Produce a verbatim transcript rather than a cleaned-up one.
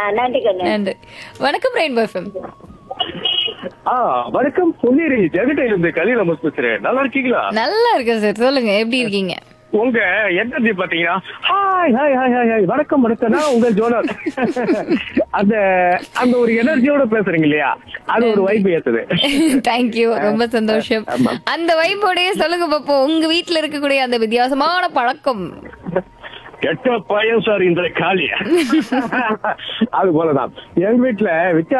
நன்றி கண்ணு. நன்றி. வணக்கம் ரெயின்போ எஃப்எம். ஆ வணக்கம் பொன்னேரி ஜெகட்டை இருந்து கலியில முஸ் பேசுறேன். நல்லா இருக்கீங்களா? நல்லா இருக்கேன் சார். சொல்லுங்க, எப்படி இருக்கீங்க? உங்க எனர்ஜி பாத்தீங்கன்னா hi hi hi hi hi வணக்கம் வணக்கம்னா உங்க ஜோனர் அந்த அந்த ஒரு எனர்ஜியோட பேசுறீங்க இல்லையா, அது ஒரு வைப் ஏத்துது. தேங்க்யூ, ரொம்ப சந்தோஷம். அந்த வைப்போடய சொல்லுங்க பாப்போம், உங்க வீட்டுல இருக்கக்கூடிய அந்த வித்தியாசமான பழக்கம். கெட்ட பையன் சார் இந்த காலி. அது போலதான் எங்க வீட்டுல வித்தியாச